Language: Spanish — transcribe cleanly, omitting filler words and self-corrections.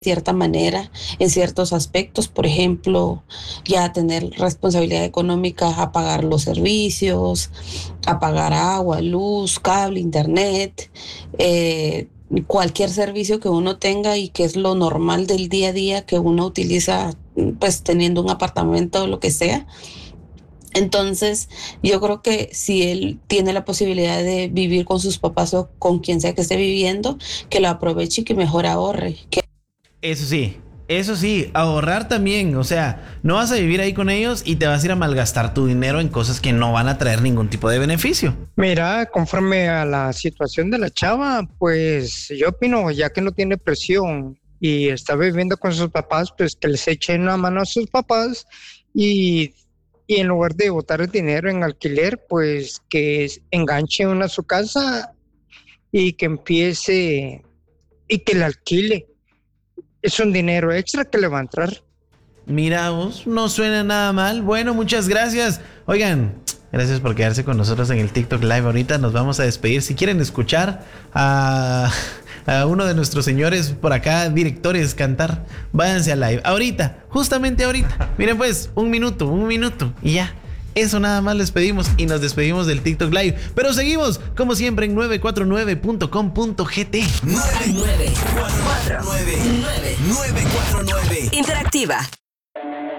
cierta manera en ciertos aspectos, por ejemplo, ya tener responsabilidad económica a pagar los servicios, a pagar agua, luz, cable, internet, cualquier servicio que uno tenga y que es lo normal del día a día que uno utiliza, pues teniendo un apartamento o lo que sea. Entonces, yo creo que si él tiene la posibilidad de vivir con sus papás o con quien sea que esté viviendo, que lo aproveche y que mejor ahorre. Eso sí, ahorrar también, o sea, no vas a vivir ahí con ellos y te vas a ir a malgastar tu dinero en cosas que no van a traer ningún tipo de beneficio. Mira, conforme a la situación de la chava, pues yo opino, ya que no tiene presión y está viviendo con sus papás, pues que les echen una mano a sus papás y, y en lugar de botar el dinero en alquiler, pues que enganche una a su casa y que empiece y que la alquile. Es un dinero extra que le va a entrar. Mira vos, no suena nada mal. Bueno, muchas gracias. Oigan, gracias por quedarse con nosotros en el TikTok Live. Ahorita nos vamos a despedir. Si quieren escuchar a uno de nuestros señores por acá, directores, cantar, váyanse al live. Ahorita, justamente ahorita. Miren pues, un minuto y ya. Eso nada más les pedimos y nos despedimos del TikTok Live. Pero seguimos, como siempre, en 949.com.gt. 949 Interactiva.